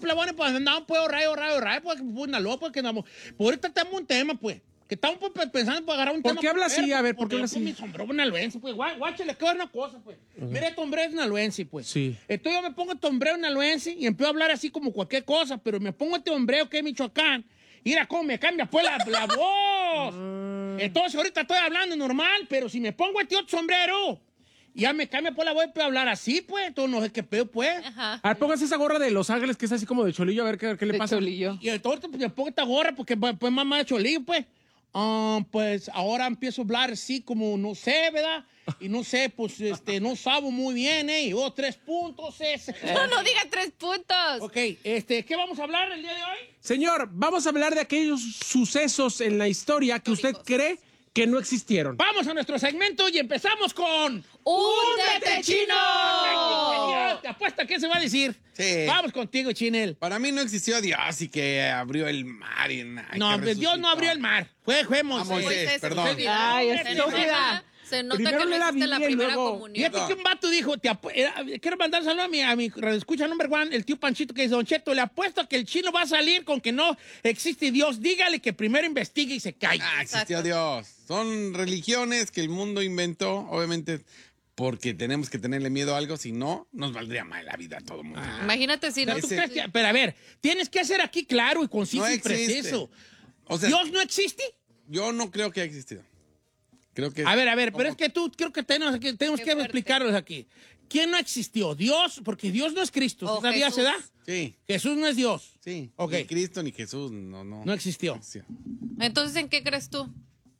siempre la ponen pues andamos pues ahorrar, pues una loca, pues que andamos. Por ahorita tenemos un tema, pues. Que estamos pues, pensando para agarrar un tema. ¿Por qué habla así? A ver, ¿por qué habla así? Mi sombrero sinaloense, pues. Guáchale, que una cosa, pues. Mira, este sombrero sinaloense, pues. Sí. Entonces yo me pongo este sombrero sinaloense y empiezo a hablar así como cualquier cosa, pero me pongo este sombrero que es Michoacán. Mira cómo me cambia pues la voz. Entonces ahorita estoy hablando normal, pero si me pongo este otro sombrero, ya me cambia pues la voz para hablar así, pues. Entonces no sé qué pedo, pues. Ajá. A ver, póngase esa gorra de Los Ángeles que es así como de cholillo, a ver qué le De pasa. Cholillo. Y entonces pues, me pongo esta gorra porque pues mamá de cholillo, pues. Pues ahora empiezo a hablar así como, no sé, ¿verdad? Y no sé, pues, no sabo muy bien, ¿eh? Y 3 puntos, No diga 3 puntos. Ok, ¿qué vamos a hablar el día de hoy? Señor, vamos a hablar de aquellos sucesos en la historia que usted cree que no existieron. Vamos a nuestro segmento y empezamos con... ¡Úndete, chino! Te apuesta qué se va a decir. Sí. Vamos contigo, Chinel. Para mí no existió Dios y que abrió el mar. Y No, Dios no abrió el mar. Fue Moisés. Moisés, perdón. Ay, estúpida. Se nota Primero que no lee la existe la Biblia y primera luego- comunión. Fíjate que un vato dijo, quiero mandar saludo a mi radioescucha number one, el tío Panchito, que dice, Don Cheto, le apuesto a que el chino va a salir con que no existe Dios. Dígale que primero investigue y se calle. Existió Exacto. Dios. Son religiones que el mundo inventó, obviamente, porque tenemos que tenerle miedo a algo, si no, nos valdría mal la vida a todo el mundo. Imagínate si no. ¿Tú crees que- pero a ver, tienes que ser aquí claro y conciso No y existe. preciso. O sea, ¿Dios no existe? yo no creo que haya existido. Creo que... A ver, pero es que creo que tenemos Qué que fuerte. explicarlos aquí. ¿Quién no existió? Dios, porque Dios no es Cristo. O ¿Sabías, Jesús. edad? Sí, Jesús no es Dios. sí. Ok. Ni Cristo ni Jesús, no. No existió. Entonces, ¿en qué crees tú?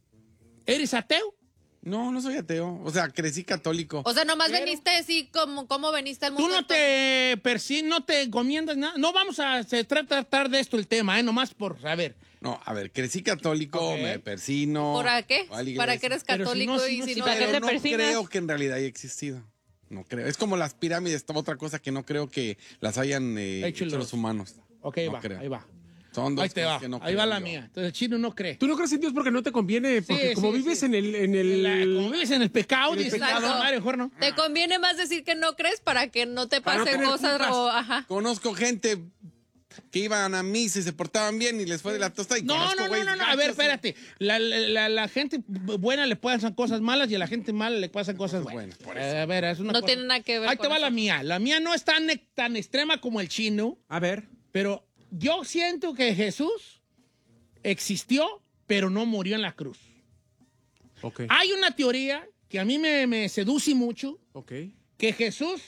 ¿Eres ateo? No soy ateo. O sea, crecí católico. O sea, nomás veniste así como veniste al mundo. Tú no te no te encomiendas nada. No vamos a tratar de esto el tema, nomás por saber. No, a ver, crecí católico, Ok. me persino. ¿Para qué? voy a la iglesia. ¿Para qué eres Pero si católico no, si y no, si si no para eres qué Pero te no creo que en realidad haya existido. No creo. Es como las pirámides, otra cosa que no creo que las hayan hecho los humanos. Ok, No va, creo. ahí va. Son dos Ahí te cosas va. que no Ahí va creo la yo. mía. Entonces el chino no cree. Tú no crees en Dios porque no te conviene, porque Sí, como sí, vives sí. en el... Como vives en el pecado, En el dice pecado. Don Mario, mejor no. Te conviene más decir que no crees para que no te Para no pasen tener cosas culpas. o ajá. Conozco gente que iban a misa y se portaban bien y les fue de la tosta. Y No. conozco güeyes A ver, gachos y- espérate. La gente buena le pasan cosas malas y a la gente mala le pasan cosas buenas. Bueno, por eso. A ver, es una No cosa. tiene nada que ver Ahí con te va eso. la mía. La mía no es tan extrema como el chino, A ver. pero yo siento que Jesús existió, pero no murió en la cruz. Ok. Hay una teoría que a mí me seduce mucho, Ok. que Jesús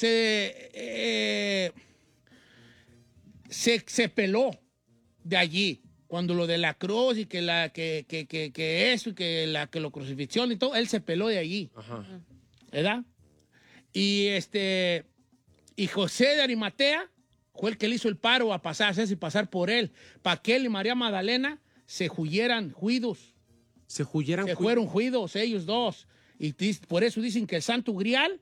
se peló de allí cuando lo de la cruz y que eso y que lo crucifixión y todo, él se peló de allí, Ajá. ¿verdad? Y y José de Arimatea fue el que le hizo el paro a hacerse pasar por él, para que él y María Magdalena se huyeran juidos. Se huyeran. Se fueron juidos ellos dos. Y por eso dicen que el Santo Grial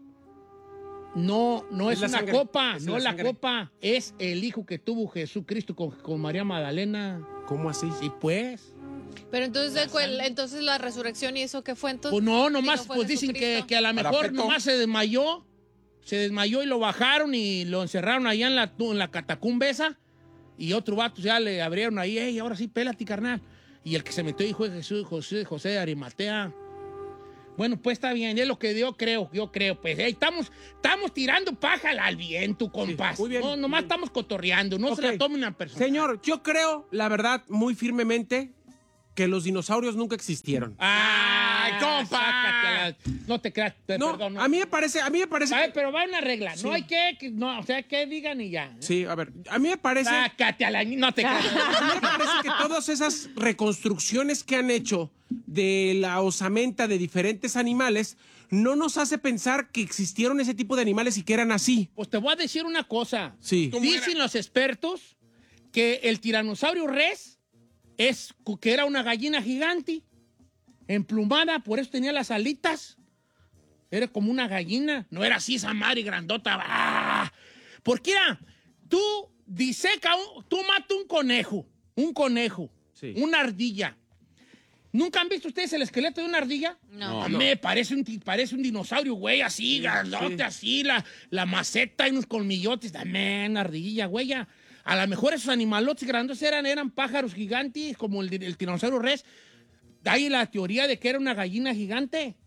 no es Es la una sangre. copa, Es no la es la sangre. copa, es el hijo que tuvo Jesucristo con María Magdalena. ¿Cómo así? Y pues, Pero entonces la resurrección y eso qué fue entonces. pues no, Si nomás fue pues dicen Jesucristo. que a lo mejor Parapeto. nomás se desmayó y lo bajaron y lo encerraron allá en la catacumba esa. Y otro vato ya le abrieron ahí, ey, ahora sí, pélate, carnal. Y el que se metió ahí fue José de Arimatea. Bueno, pues está bien, es lo que yo creo, pues. Hey, estamos tirando paja al viento, compas. muy bien, No, muy nomás bien. estamos cotorreando, no Ok. se la tome una persona. Señor, yo creo, la verdad, muy firmemente, que los dinosaurios nunca existieron. ¡Ay, compa! sácatela. No te creas, No, perdón. No. a mí me parece A ver, que... pero va una regla. Sí. No hay o sea, que digan y ya. Sí, a ver, a mí me parece... Sácate a la... No te creas. A mí me parece que todas esas reconstrucciones que han hecho de la osamenta de diferentes animales no nos hace pensar que existieron ese tipo de animales y que eran así. Pues te voy a decir una cosa. Sí. Dicen los expertos que el tiranosaurio Rex que era una gallina gigante, emplumada, por eso tenía las alitas. Era como una gallina, no era así esa madre grandota. ¡Ah! Porque era, tú mata un conejo, Sí. una ardilla. ¿Nunca han visto ustedes el esqueleto de una ardilla? No. Me parece un dinosaurio, güey, así, grandote, así, la maceta y unos colmillotes. Dame una ardilla, güey. A lo mejor esos animalotes grandes eran pájaros gigantes, como el tiranosaurio Rex. Hay la teoría de que era una gallina gigante.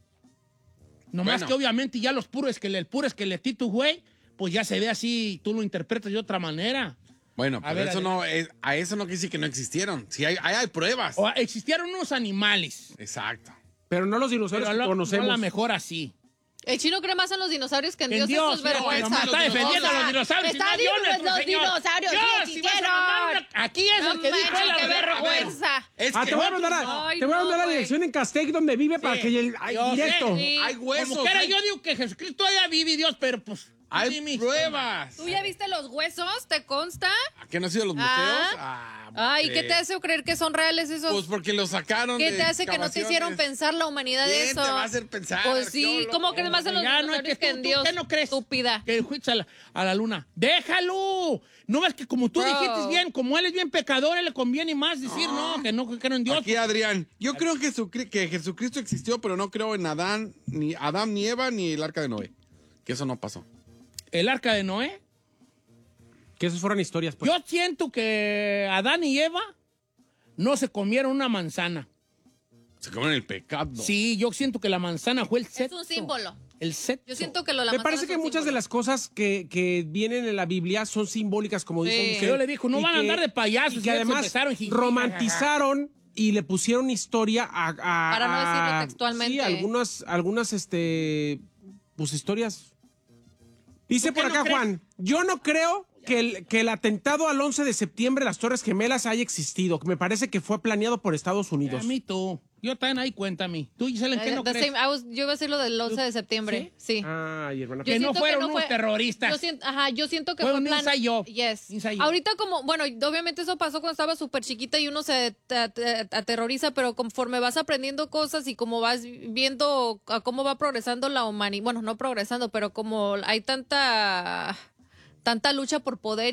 Nomás que obviamente ya el puro esqueletito, güey, pues ya se ve así, tú lo interpretas de otra manera. Bueno, pero eso no quiere decir que no existieron. Sí, hay pruebas. O existieron unos animales. Exacto. Pero no los dinosaurios que conocemos. No, a lo mejor así. El chino cree más en los dinosaurios que en En Dios. Eso es Dios, vergüenza. nomás está defendiendo a los dinosaurios. Está y no a Dios, diciendo nuestro los Señor. dinosaurios Dios, sí si vas a existieron. mamar, aquí es el que dijo la ¡Qué vergüenza! Es Te voy a mandar Ay, te voy a no, mandar la güey. dirección en Castec donde vive para que yo directo. sé, Sí. hay huesos. Como quiera, yo digo que Jesucristo todavía vive, Dios, pero pues... Hay dime. pruebas. ¿Tú ya viste los huesos? ¿Te consta? ¿A qué no han sido los museos? Ay, ¿qué te hace creer que son reales esos? Pues porque los sacaron ¿Qué de te hace que no te hicieron excavaciones. pensar la humanidad de ¿Quién eso? te va a hacer pensar? Pues sí, Arqueólogo. ¿cómo crees más en los Ya no es dinosaurios que que en tú, Dios? ¿qué no crees? Estúpida. Que fuiste a la luna. ¡Déjalo! No ves que como tú Bro. dijiste bien, como él es bien pecador, él le conviene más decir que no en Dios. Aquí, Adrián, yo creo que Jesucristo existió, pero no creo en Adán, ni Eva, ni el arca de Noé. Que eso no pasó. El arca de Noé. Que esos fueron historias, pues. Yo siento que Adán y Eva no se comieron una manzana. Se comen el pecado. Sí, yo siento que la manzana fue el Es sexto. un símbolo. El sexto. Yo siento que lo la Me manzana parece es que un muchas de símbolo. las cosas que vienen en la Biblia son simbólicas, como Sí. dice Que yo le dijo, no y van a andar de payasos. Y y que además empezaron romantizaron y le pusieron historia a Para no decirlo textualmente. Sí, algunas pues historias. Dice ¿Tú qué por no acá, crees? Juan, yo no creo que el atentado al 11 de septiembre de las Torres Gemelas haya existido. Me parece que fue planeado por Estados A Unidos. mí tú. Yo también ahí cuenta a mí. ¿Tú, Gisela, en qué no The crees? same- yo iba a decir lo del 11 de septiembre. Sí. Ay, hermana. Yo Que no siento fueron no unos terroristas. Yo siento que Fue fue un ensayo. Yes. Ensayo. Ahorita bueno, obviamente eso pasó cuando estaba súper chiquita y uno se aterroriza, pero conforme vas aprendiendo cosas y como vas viendo a cómo va progresando la humanidad, bueno, no progresando, pero como hay tanta lucha por poder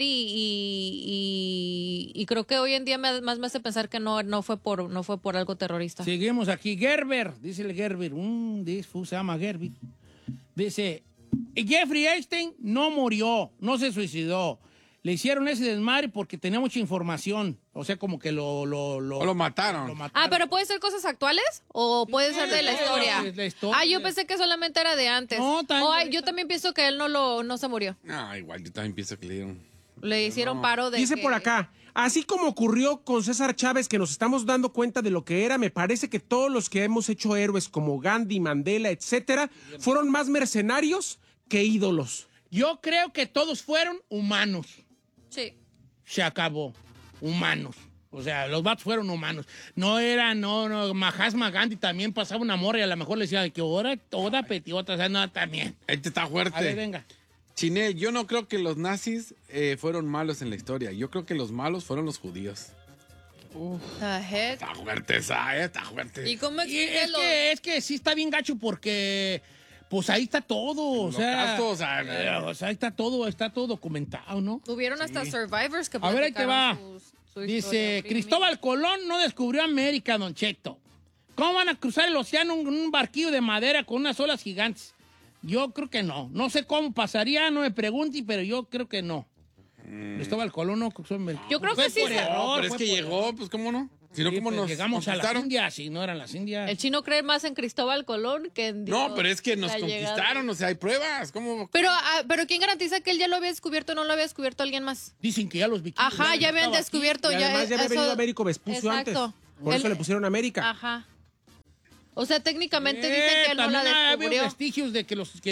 y creo que hoy en día más me hace pensar que no fue por algo terrorista. Seguimos aquí. Gerber, dice el Gerber. Se llama Gerber. Dice, Jeffrey Epstein no murió, no se suicidó. Le hicieron ese desmadre porque tenía mucha información. O sea, como que O lo mataron. Pero ¿puede ser cosas actuales o puede ser de la historia? de la historia. Yo pensé que solamente era de antes. No, también- Yo también pienso que él no se murió. Igual, yo también pienso que le dieron. Le hicieron paro de Dice que- por acá, así como ocurrió con César Chávez, que nos estamos dando cuenta de lo que era, me parece que todos los que hemos hecho héroes como Gandhi, Mandela, etcétera, fueron más mercenarios que ídolos. Yo creo que todos fueron humanos. Sí. Se acabó. Humanos. O sea, los vatos fueron humanos. No Mahatma Gandhi también pasaba una morra y a lo mejor le decía que ahora toda petiota. O sea, no, también. Este está fuerte. A ver, venga. Chinel, yo no creo que los nazis fueron malos en la historia. Yo creo que los malos fueron los judíos. The heck? Está fuerte esa, está fuerte. ¿Y cómo Y explica es que sí está bien gacho porque pues ahí está todo. O sea, Holocausto, o sea, ahí está todo documentado, ¿no? Tuvieron hasta survivors que A ver, ahí te va. platicaron su Dice, historia. Cristóbal Colón no descubrió América, Don Cheto. ¿Cómo van a cruzar el océano en un barquillo de madera con unas olas gigantes? Yo creo que no. No sé cómo pasaría, no me pregunte, pero yo creo que no. Cristóbal Colón no cruzó América. Yo creo Fue que sí por se- error, pero es fue que por llegó, error. pues cómo no. Si no, Sí, ¿cómo pues, nos llegamos a las conquistaron? Indias, si no eran las Indias. El chino cree más en Cristóbal Colón que en Dios. No, pero es que nos la llegada. conquistaron, o sea, hay pruebas. ¿Cómo? Pero ¿quién garantiza que él ya lo había descubierto o no lo había descubierto alguien más? Dicen que ya los vikingos. Ajá, ya habían estaba aquí. descubierto. Y además ya había eso- venido Américo Vespucio Exacto. antes. Por eso Él- le pusieron América. Ajá. O sea, técnicamente dicen que él no la también ha habido descubrió. vestigios de que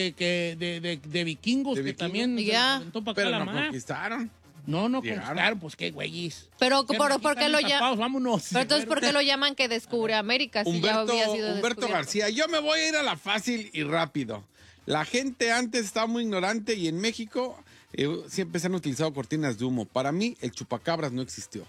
de vikingos De que vikingos. también Ya. aventó pa' acá Pero la no mar. conquistaron. No Llegaron. conquistaron, pues qué güeyes. Pero ¿Qué, ¿por aquí qué están lo tapados? llaman? Vámonos. Pero entonces, ¿por qué lo llaman que descubre América si ya había sido Humberto descubierto? García, yo me voy a ir a la fácil y rápido. La gente antes estaba muy ignorante y en México siempre se han utilizado cortinas de humo. Para mí, el chupacabras no existió.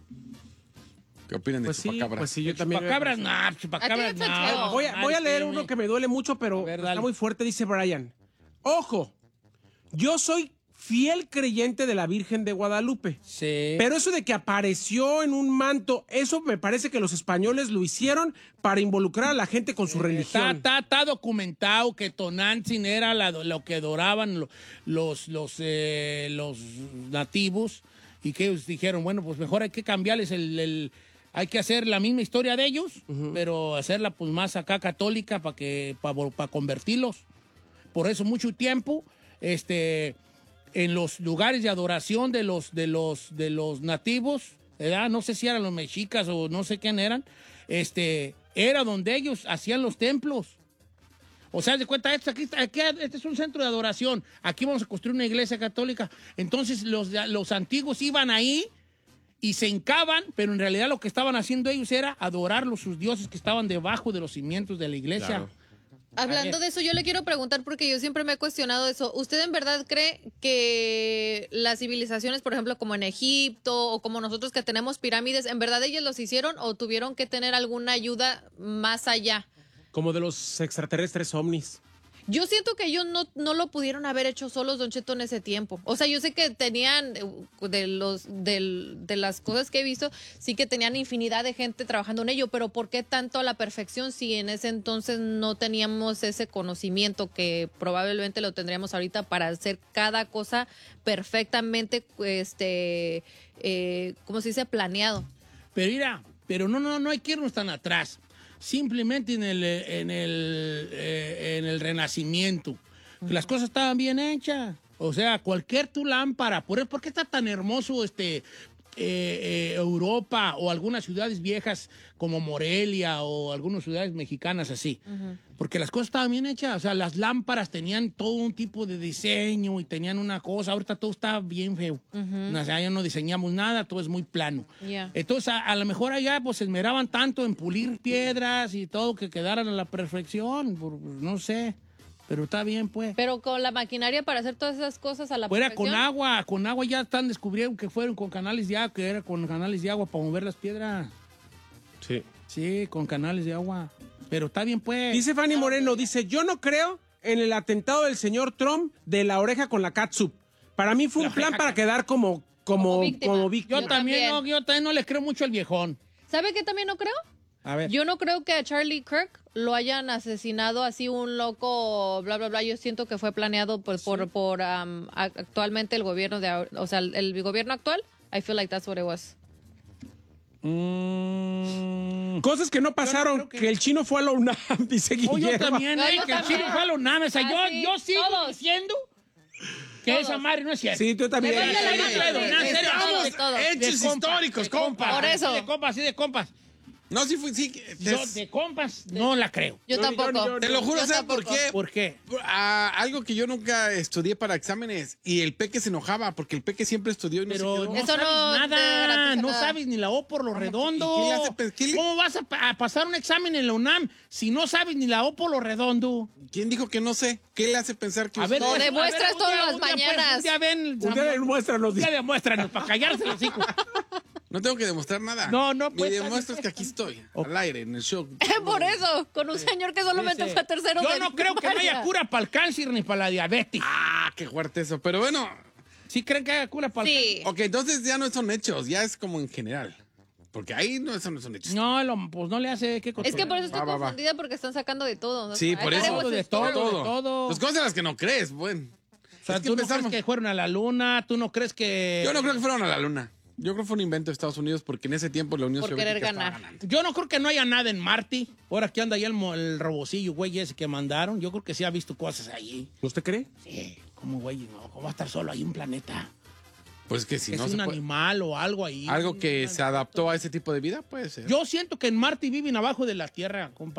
¿Qué opinan de Pues sí, chupacabras? pues sí, yo también. Chupacabras, no, chupacabras, A ti no te no. creo. Voy a leer uno que me duele mucho, pero A ver, está dale. muy fuerte, dice Brian. Ojo, yo soy fiel creyente de la Virgen de Guadalupe. Sí. Pero eso de que apareció en un manto, eso me parece que los españoles lo hicieron para involucrar a la gente con su religión. Está documentado que Tonantzin era lo que adoraban los nativos y que ellos dijeron, bueno, pues mejor hay que cambiarles hay que hacer la misma historia de ellos, pero hacerla pues más acá católica para convertirlos. Por eso mucho tiempo, en los lugares de adoración de los nativos, ¿verdad? No sé si eran los mexicas o no sé quién eran, era donde ellos hacían los templos. O sea, de cuenta, este es un centro de adoración, aquí vamos a construir una iglesia católica. Entonces los antiguos iban ahí y se hincaban, pero en realidad lo que estaban haciendo ellos era adorar sus dioses que estaban debajo de los cimientos de la iglesia. Claro. Hablando de eso, yo le quiero preguntar, porque yo siempre me he cuestionado eso. ¿Usted en verdad cree que las civilizaciones, por ejemplo, como en Egipto o como nosotros que tenemos pirámides, en verdad ellos los hicieron o tuvieron que tener alguna ayuda más allá? Como de los extraterrestres ovnis. Yo siento que ellos no lo pudieron haber hecho solos, Don Cheto, en ese tiempo. O sea, yo sé que tenían, de las cosas que he visto, sí que tenían infinidad de gente trabajando en ello, pero ¿por qué tanto a la perfección si en ese entonces no teníamos ese conocimiento que probablemente lo tendríamos ahorita para hacer cada cosa perfectamente, ¿cómo se dice? Planeado. Pero mira, no hay que irnos tan atrás. Simplemente en el Renacimiento, que las cosas estaban bien hechas. O sea, cualquier tu lámpara. ¿Por qué está tan hermoso Europa o algunas ciudades viejas como Morelia o algunas ciudades mexicanas así? Porque las cosas estaban bien hechas. O sea, las lámparas tenían todo un tipo de diseño y tenían una cosa. Ahorita todo está bien feo. O sea, ya no diseñamos nada, todo es muy plano. Yeah. Entonces, a lo mejor allá pues se esmeraban tanto en pulir piedras y todo que quedaran a la perfección. No sé. Pero está bien, pues. Pero con la maquinaria para hacer todas esas cosas a la Fuera perfección. con agua ya están descubriendo que fueron con canales de agua, que era con canales de agua para mover las piedras. Sí. Sí, con canales de agua. Pero está bien, pues. Dice Fanny Moreno, dice, yo no creo en el atentado del señor Trump de la oreja con la catsup. Para mí fue un plan para quedar como víctima. Yo también no le creo mucho al viejón. ¿Sabe qué también no creo? A ver. Yo no creo que a Charlie Kirk lo hayan asesinado así un loco, bla, bla, bla. Yo siento que fue planeado por actualmente el gobierno el gobierno actual. I feel like that's what it was. Cosas que no pasaron, creo que el chino fue a la UNAM, dice Yo Guillermo. también, No, yo que el también. chino fue a la UNAM. O sea, Ah, sí, yo sigo todos. diciendo que esa madre no es cierta. Sí, tú también. Me duele la mano. Serio, Todos. Hechos históricos, compa. Por eso. Sí, de compas. No, sí fue, sí. Yo de compas no la creo. Yo tampoco. Te lo juro, Yo ¿sabes por tampoco. qué? ¿Por qué? Algo que yo nunca estudié para exámenes y el Peque se enojaba porque el Peque siempre estudió y no Pero se no quedó. Eso sabes no te nada, garantiza no nada. sabes ni la O por lo redondo. ¿Y qué le hace ¿Cómo vas a pasar un examen en la UNAM si no sabes ni la O por lo redondo? ¿Quién dijo que no sé? ¿Qué le hace pensar que A ver, Lo pues, demuestras un todas día, las un día, pues, mañanas. un día ven, Un día demuéstranos, un día dice. demuéstranos para callarse los hijos. No tengo que demostrar nada. No, no, Me pues, demuestras que aquí estoy, al aire, en el show. Por eso, con un señor que solamente Dice, fue tercero yo de no creo que no haya primaria. cura para el cáncer ni para la diabetes. Ah, qué fuerte eso. Pero bueno, ¿Sí creen que haya cura para el Sí. ok, entonces ya no son hechos, ya es como en general. Porque ahí no son hechos. cáncer? No, pues no le hace que Es que por eso estoy Va. confundida porque están sacando de todo. Sí, por eso. Haremos De esto. todo. de todo. Pues cosas a las que no crees, bueno. O sea, Es que tú no empezamos. crees que fueron a la luna, tú no crees que... Yo no creo que fueron a la luna. Yo creo que fue un invento de Estados Unidos porque en ese tiempo la Unión Por Soviética querer estaba ganar. ganando. Yo no creo que no haya nada en Marte. Ahora que anda ahí el robocillo, güey, ese que mandaron. Yo creo que sí ha visto cosas allí. ¿Usted cree? Sí, como güey, no, ¿cómo va a estar solo ahí un planeta? Pues que si es no se un puede. animal o algo ahí. Algo que se adaptó a ese tipo de vida, puede ser. Yo siento que en Marte viven abajo de la Tierra, compa.